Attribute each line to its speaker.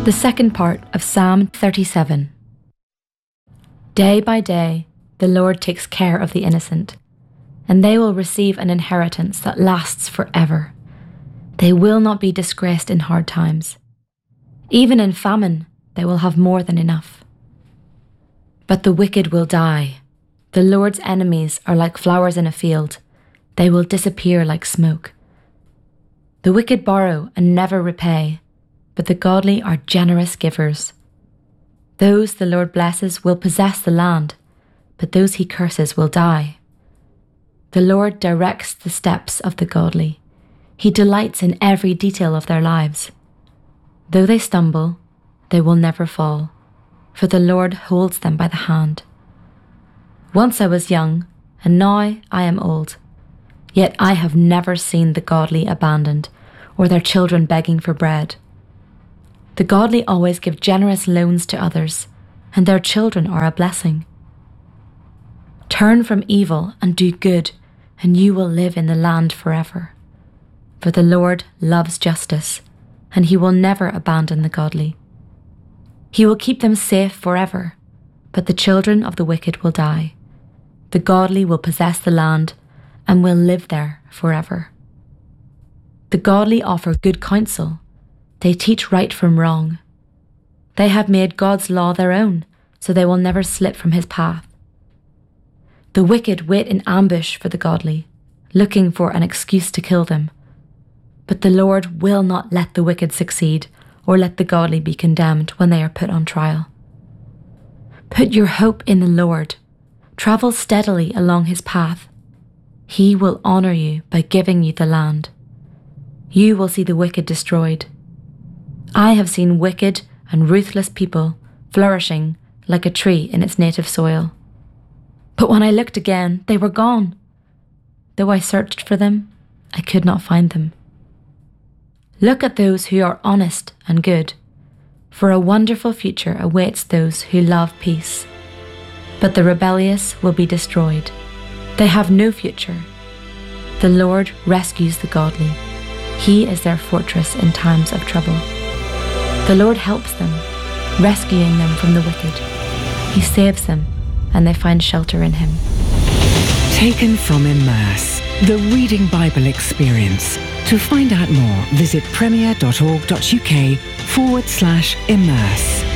Speaker 1: The second part of Psalm 37. Day by day, the Lord takes care of the innocent, and they will receive an inheritance that lasts forever. They will not be disgraced in hard times. Even in famine, they will have more than enough. But the wicked will die. The Lord's enemies are like flowers in a field. They will disappear like smoke. The wicked borrow and never repay, but the godly are generous givers. Those the Lord blesses will possess the land, but those he curses will die. The Lord directs the steps of the godly. He delights in every detail of their lives. Though they stumble, they will never fall, for the Lord holds them by the hand. Once I was young, and now I am old, yet I have never seen the godly abandoned, or their children begging for bread. The godly always give generous loans to others, and their children are a blessing. Turn from evil and do good, and you will live in the land forever. For the Lord loves justice, and he will never abandon the godly. He will keep them safe forever, but the children of the wicked will die. The godly will possess the land, and will live there forever. The godly offer good counsel. They teach right from wrong. They have made God's law their own, so they will never slip from his path. The wicked wait in ambush for the godly, looking for an excuse to kill them. But the Lord will not let the wicked succeed, or let the godly be condemned when they are put on trial. Put your hope in the Lord. Travel steadily along his path. He will honour you by giving you the land. You will see the wicked destroyed. I have seen wicked and ruthless people flourishing like a tree in its native soil. But when I looked again, they were gone. Though I searched for them, I could not find them. Look at those who are honest and good, for a wonderful future awaits those who love peace. But the rebellious will be destroyed. They have no future. The Lord rescues the godly. He is their fortress in times of trouble. The Lord helps them, rescuing them from the wicked. He saves them, and they find shelter in him.
Speaker 2: Taken from Immerse, the Reading Bible Experience. To find out more, visit premier.org.uk/immerse.